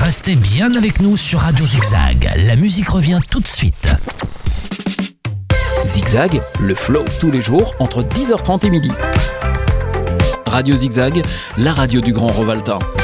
Restez bien avec nous sur Radio Zigzag. La musique revient tout de suite. Zigzag, le flow tous les jours entre 10h30 et midi. Radio Zigzag, la radio du Grand Rovaltain.